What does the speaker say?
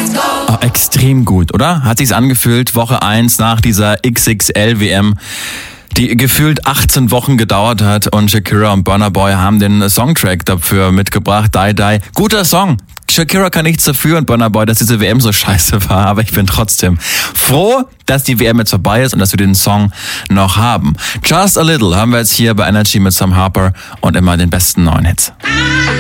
Oh, extrem gut, oder? Hat sich's angefühlt, Woche 1 nach dieser XXL-WM, die gefühlt 18 Wochen gedauert hat, und Shakira und Burna Boy haben den Songtrack dafür mitgebracht, Die Die. Guter Song. Shakira kann nichts dafür und Burna Boy, dass diese WM so scheiße war, aber ich bin trotzdem froh, dass die WM jetzt vorbei ist und dass wir den Song noch haben. Just a Little haben wir jetzt hier bei Energy mit Sam Harper und immer den besten neuen Hits.